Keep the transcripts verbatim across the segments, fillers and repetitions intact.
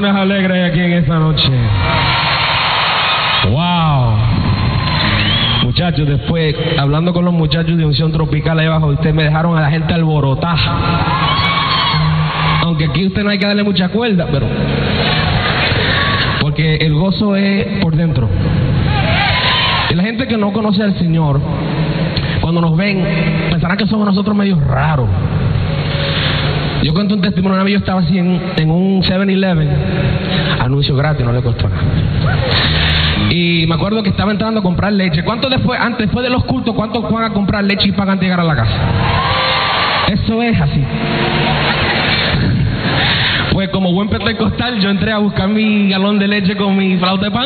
corazones alegres aquí en esta noche? ¡Wow! Muchachos, después, hablando con los muchachos de Unción Tropical ahí abajo, ustedes me dejaron a la gente alborotada. Aunque aquí usted no hay que darle mucha cuerda, pero... porque el gozo es por dentro. Y la gente que no conoce al Señor, cuando nos ven, pensarán que somos nosotros medio raros. Yo cuento un testimonio. Una vez yo estaba así en, en un seven eleven, anuncio gratis, no le costó nada. Y me acuerdo que estaba entrando a comprar leche. ¿Cuánto después, antes, después de los cultos, cuántos van a comprar leche y pagan antes de llegar a la casa? Eso es así. Pues como buen pentecostal, yo entré a buscar mi galón de leche con mi flauta de pan.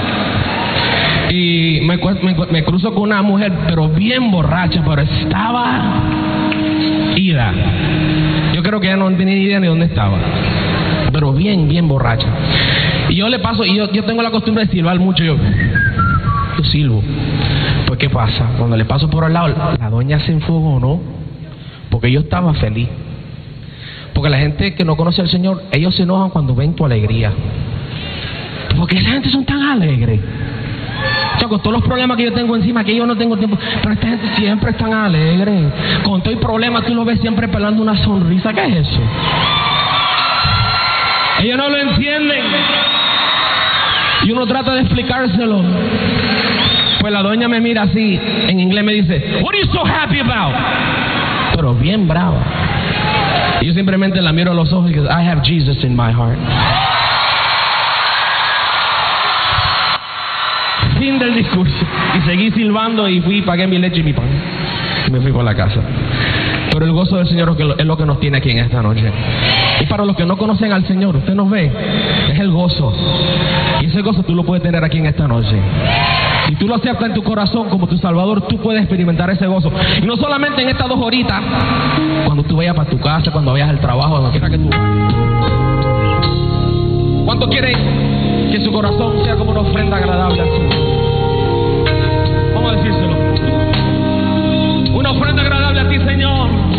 Y me, me, me cruzo con una mujer, pero bien borracha, pero estaba ida. Yo creo que ella no tenía ni idea ni dónde estaba, pero bien, bien borracha. Y yo le paso, y yo, yo tengo la costumbre de silbar mucho. Yo, yo silbo. Pues ¿qué pasa? Cuando le paso por al lado, la doña se enfogó, ¿no? Porque yo estaba feliz. Porque la gente que no conoce al Señor, ellos se enojan cuando ven tu alegría. Porque esa gente son tan alegres. O sea, con todos los problemas que yo tengo encima, que yo no tengo tiempo, pero esta gente siempre es tan alegre. Con todo el problema tú lo ves siempre pelando una sonrisa. ¿Qué es eso? Ellos no lo entienden. Y uno trata de explicárselo. Pues la doña me mira así, en inglés me dice, "What are you so happy about?" Pero bien brava. Y yo simplemente la miro a los ojos y digo, "I have Jesus in my heart." Fin del discurso. Y seguí silbando y fui, pagué mi leche y mi pan. Y me fui por la casa. Pero el gozo del Señor es lo que nos tiene aquí en esta noche. Y para los que no conocen al Señor, usted nos ve, es el gozo. Y ese gozo tú lo puedes tener aquí en esta noche. Si tú lo aceptas en tu corazón como tu Salvador, tú puedes experimentar ese gozo. Y no solamente en estas dos horitas, cuando tú vayas para tu casa, cuando vayas al trabajo, donde quiera que tú vayas. ¿Cuántos quieren que su corazón sea como una ofrenda agradable al Señor? Vamos a decírselo. Una ofrenda agradable a ti, Señor.